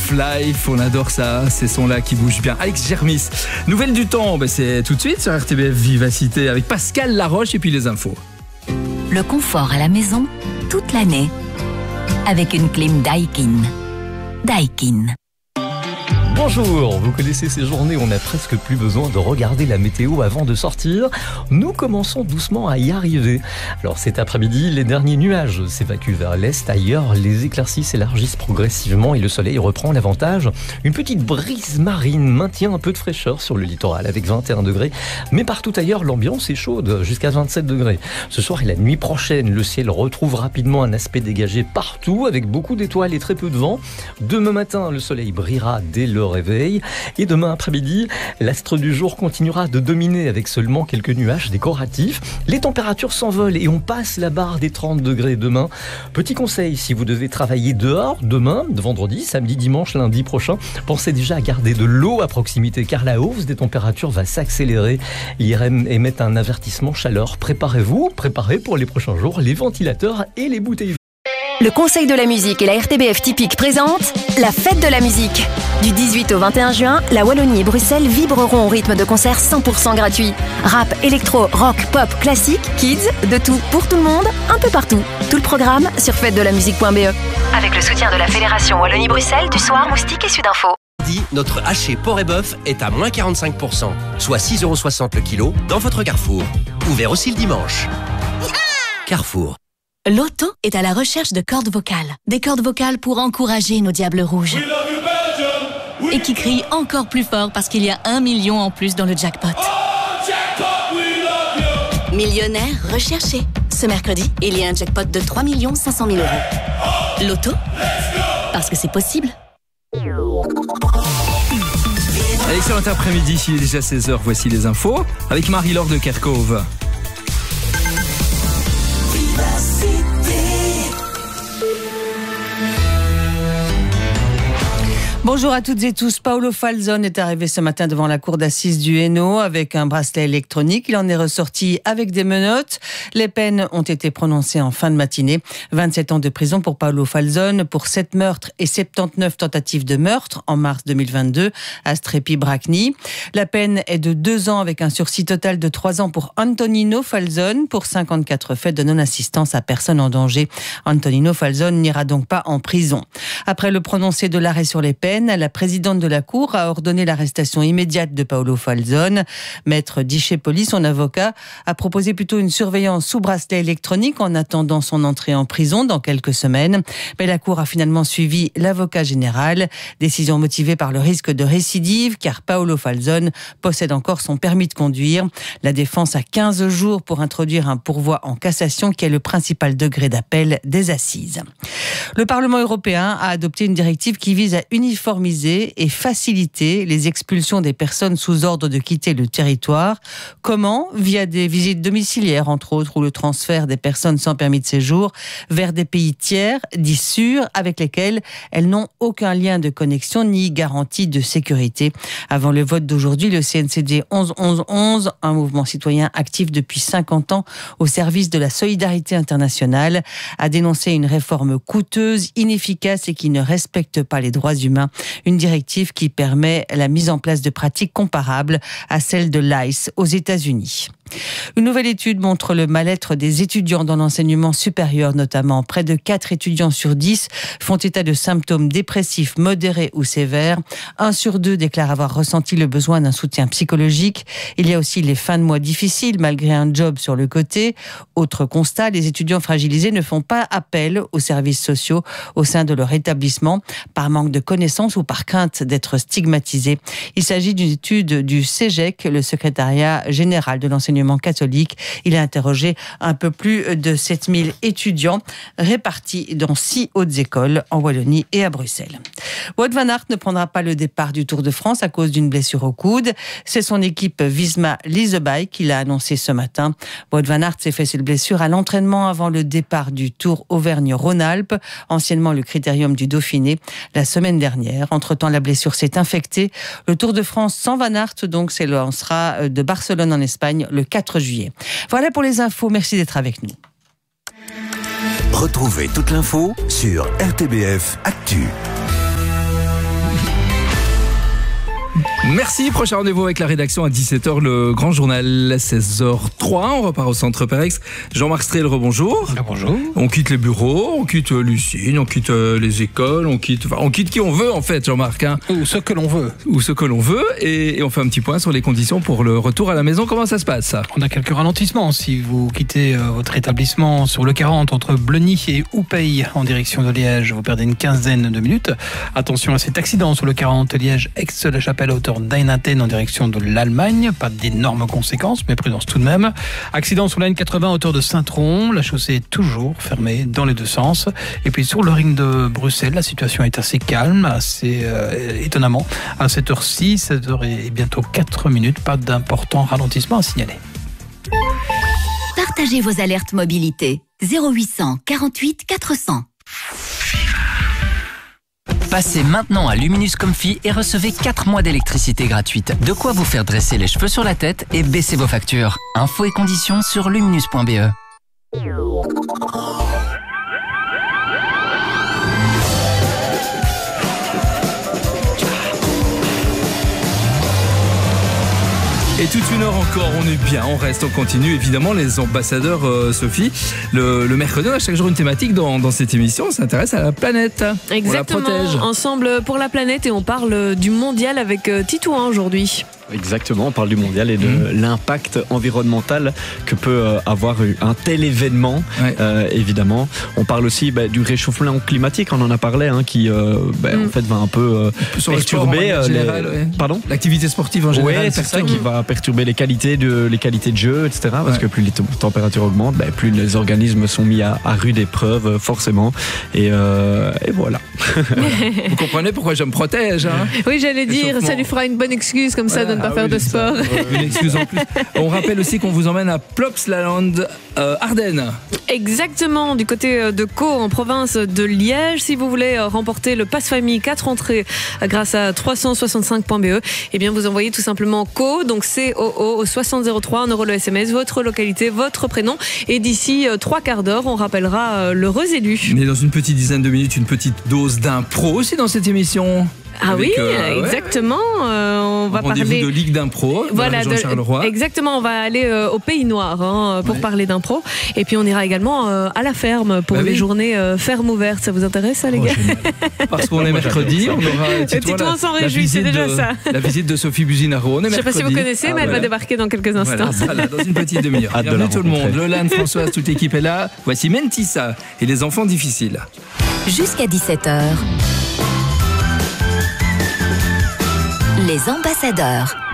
of Life, on adore ça, ces sons-là qui bougent bien. Alex Germis, nouvelle du temps, c'est tout de suite sur RTBF Vivacité avec Pascal Laroche et puis les infos. Le confort à la maison, toute l'année, avec une clim Daikin. Daikin. Bonjour, vous connaissez ces journées où on n'a presque plus besoin de regarder la météo avant de sortir. Nous commençons doucement à y arriver. Alors cet après-midi, les derniers nuages s'évacuent vers l'est. Ailleurs, les éclaircies s'élargissent progressivement et le soleil reprend l'avantage. Une petite brise marine maintient un peu de fraîcheur sur le littoral avec 21 degrés. Mais partout ailleurs, l'ambiance est chaude, jusqu'à 27 degrés. Ce soir et la nuit prochaine, le ciel retrouve rapidement un aspect dégagé partout avec beaucoup d'étoiles et très peu de vent. Demain matin, le soleil brillera dès le réveil et demain après-midi, l'astre du jour continuera de dominer avec seulement quelques nuages décoratifs. Les températures s'envolent et on passe la barre des 30 degrés demain. Petit conseil, si vous devez travailler dehors demain, vendredi, samedi, dimanche, lundi prochain, pensez déjà à garder de l'eau à proximité car la hausse des températures va s'accélérer. L'IRM émet un avertissement chaleur. Préparez pour les prochains jours les ventilateurs et les bouteilles. Le Conseil de la musique et la RTBF Typique présentent la fête de la musique. Du 18 au 21 juin, la Wallonie et Bruxelles vibreront au rythme de concerts 100% gratuits. Rap, électro, rock, pop, classique, kids, de tout, pour tout le monde, un peu partout. Tout le programme sur fêtedelamusique.be. Avec le soutien de la Fédération Wallonie-Bruxelles, du Soir, Moustique et Sudinfo. Notre haché porc et bœuf est à moins 45%, soit 6,60 € le kilo dans votre Carrefour. Ouvert aussi le dimanche. Carrefour. Loto est à la recherche de cordes vocales. Des cordes vocales pour encourager nos diables rouges. Et qui crient encore plus fort parce qu'il y a 1 million en plus dans le jackpot. Millionnaire recherché. Ce mercredi, il y a un jackpot de 3 500 000 €. Loto, parce que c'est possible. Excellent après-midi, il est déjà 16h, voici les infos avec Marie-Laure de Kerkhove. Bonjour à toutes et tous. Paolo Falzone est arrivé ce matin devant la cour d'assises du Hainaut avec un bracelet électronique. Il en est ressorti avec des menottes. Les peines ont été prononcées en fin de matinée. 27 ans de prison pour Paolo Falzone pour 7 meurtres et 79 tentatives de meurtre en mars 2022 à Strepy-Bracni. La peine est de 2 ans avec un sursis total de 3 ans pour Antonino Falzone pour 54 faits de non-assistance à personne en danger. Antonino Falzone n'ira donc pas en prison. Après le prononcé de l'arrêt sur les peines, la présidente de la Cour a ordonné l'arrestation immédiate de Paolo Falzone. Maître Dichepoli, son avocat, a proposé plutôt une surveillance sous bracelet électronique en attendant son entrée en prison dans quelques semaines. Mais la Cour a finalement suivi l'avocat général. Décision motivée par le risque de récidive, car Paolo Falzone possède encore son permis de conduire. La défense a 15 jours pour introduire un pourvoi en cassation qui est le principal degré d'appel des assises. Le Parlement européen a adopté une directive qui vise à uniformiser et faciliter les expulsions des personnes sous ordre de quitter le territoire. Comment ? Via des visites domiciliaires, entre autres, ou le transfert des personnes sans permis de séjour vers des pays tiers, dits sûrs, avec lesquels elles n'ont aucun lien de connexion ni garantie de sécurité. Avant le vote d'aujourd'hui, le CNCD 11-11-11, un mouvement citoyen actif depuis 50 ans au service de la solidarité internationale, a dénoncé une réforme coûteuse, inefficace et qui ne respecte pas les droits humains. Une directive qui permet la mise en place de pratiques comparables à celles de l'ICE aux États-Unis. Une nouvelle étude montre le mal-être des étudiants dans l'enseignement supérieur notamment. Près de 4 étudiants sur 10 font état de symptômes dépressifs modérés ou sévères. 1 sur 2 déclare avoir ressenti le besoin d'un soutien psychologique. Il y a aussi les fins de mois difficiles malgré un job sur le côté. Autre constat, les étudiants fragilisés ne font pas appel aux services sociaux au sein de leur établissement par manque de connaissances ou par crainte d'être stigmatisés. Il s'agit d'une étude du CEGEC, le secrétariat général de l'enseignement catholique. Il a interrogé un peu plus de 7000 étudiants répartis dans 6 hautes écoles en Wallonie et à Bruxelles. Wout van Aert ne prendra pas le départ du Tour de France à cause d'une blessure au coude. C'est son équipe Visma Leasebike qui l'a annoncé ce matin. Wout van Aert s'est fait cette blessure à l'entraînement avant le départ du Tour Auvergne-Rhône-Alpes, anciennement le Critérium du Dauphiné, la semaine dernière. Entre-temps, la blessure s'est infectée. Le Tour de France sans Van Aert donc s'élancera de Barcelone en Espagne le 4 juillet. Voilà pour les infos, merci d'être avec nous. Retrouvez toute l'info sur RTBF Actu. Merci, prochain rendez-vous avec la rédaction à 17h, le grand journal 16h03. On repart au centre Perex. Jean-Marc Strel, rebonjour. Bonjour. On quitte les bureaux, on quitte Lucine, on quitte les écoles, on quitte qui on veut en fait, Jean-Marc. Ou ce que l'on veut. Ou ce que l'on veut. Et on fait un petit point sur les conditions pour le retour à la maison. Comment ça se passe? On a quelques ralentissements si vous quittez votre établissement sur le 40 entre Bleny et Oupeil en direction de Liège. Vous perdez une quinzaine de minutes. Attention à cet accident sur le 40 Liège-Aix-la-Chapelle à hauteur d'Einaten en direction de l'Allemagne. Pas d'énormes conséquences, mais prudence tout de même. Accident sur la N80 à hauteur de Saint-Tron. La chaussée est toujours fermée dans les deux sens. Et puis sur le ring de Bruxelles, la situation est assez calme, assez étonnamment. À 7h06, 7h et bientôt 4 minutes, pas d'important ralentissement à signaler. Partagez vos alertes mobilité. 0800 48 400. Passez maintenant à Luminous Comfy et recevez 4 mois d'électricité gratuite. De quoi vous faire dresser les cheveux sur la tête et baisser vos factures. Infos et conditions sur luminous.be. Et toute une heure encore, on est bien, on reste, on continue. Évidemment, les ambassadeurs, Sophie, le mercredi, on a chaque jour une thématique dans cette émission. On s'intéresse à la planète. Exactement, on la protège. Ensemble pour la planète, et on parle du mondial avec Titouan aujourd'hui. Exactement, on parle du mondial et de l'impact environnemental que peut avoir un tel événement, évidemment. On parle aussi du réchauffement climatique, on en a parlé, qui en fait va un peu perturber Pardon ? L'activité sportive en général. Oui, c'est ça qui va perturber les qualités de jeu, etc. Parce que plus les températures augmentent, plus les organismes sont mis à rude épreuve, forcément. Et voilà. Vous comprenez pourquoi je me protège, Oui, j'allais dire, ça lui fera une bonne excuse comme ça de ne pas faire de sport. Une excuse en plus. On rappelle aussi qu'on vous emmène à Plopsaland, Ardennes. Exactement, du côté de Caux, en province de Liège. Si vous voulez remporter le pass famille 4 entrées grâce à 365.be, eh bien vous envoyez tout simplement Caux, donc COO au 6003, 1 € le SMS, votre localité, votre prénom. Et d'ici 3 quarts d'heure, on rappellera l'heureux élu. Mais dans une petite dizaine de minutes, une petite dose d'impro aussi dans cette émission. Ah avec, exactement. On va parler de Ligue d'impro. Voilà, Charleroi. Exactement. On va aller au Pays Noir pour parler d'impro. Et puis on ira également à la ferme pour les journées ferme ouverte. Ça vous intéresse, ça, les gars? Parce qu'on est mercredi, on aura Titouan s'en réjouit, c'est déjà ça. La visite de Sophie Buzinaro. Je ne sais pas si vous connaissez, mais elle va débarquer dans quelques instants. Voilà, dans une petite demi-heure. Bienvenue tout le monde. Lolane, Françoise, toute l'équipe est là. Voici Mentissa et les enfants difficiles. Jusqu'à 17h. Les ambassadeurs.